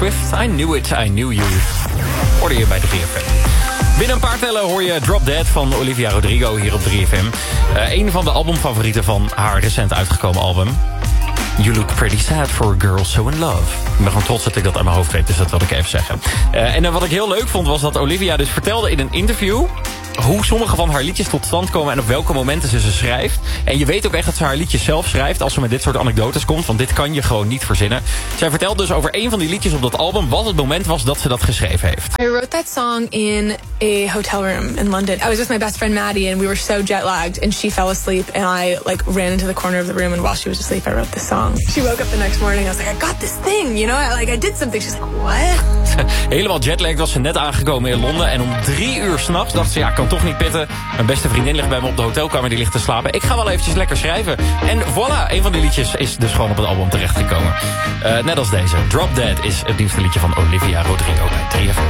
Swift. I knew it, I knew you. Hoorde je bij de 3FM. Binnen een paar tellen hoor je Drop Dead van Olivia Rodrigo hier op 3FM. Een van de albumfavorieten van haar recent uitgekomen album. You look pretty sad for a girl so in love. Ik ben gewoon trots dat ik dat uit mijn hoofd weet, dus dat wil ik even zeggen. En wat ik heel leuk vond was dat Olivia dus vertelde in een interview hoe sommige van haar liedjes tot stand komen en op welke momenten ze schrijft. En je weet ook echt dat ze haar liedjes zelf schrijft als ze met dit soort anekdotes komt, want dit kan je gewoon niet verzinnen. Zij vertelt dus over een van die liedjes op dat album wat het moment was dat ze dat geschreven heeft. I wrote that song in a hotel room in London. I was with my best friend Maddie and we were so jet lagged and she fell asleep and I ran into the corner of the room and while she was asleep I wrote this song. She woke up the next morning and I was like, I got this thing, you know, I did something. She's like, what? Helemaal jetlagged was ze net aangekomen in Londen en om 3 uur 's nachts dacht ze, ja, ik kan toch niet pitten. Mijn beste vriendin ligt bij me op de hotelkamer, die ligt te slapen. Ik ga wel eventjes lekker schrijven. En voilà, een van die liedjes is dus gewoon op het album terechtgekomen. Net als deze. Drop Dead is het nieuwste liedje van Olivia Rodrigo bij 3FM.